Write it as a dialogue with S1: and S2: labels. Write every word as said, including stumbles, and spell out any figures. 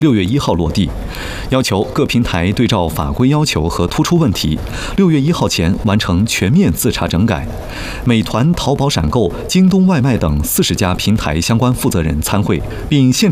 S1: 六月一号落地，要求各平台对照法规要求和突出问题，六月一号前完成全面自查整改。美团、淘宝闪购、京东外卖等四十家平台相关负责人参会，并现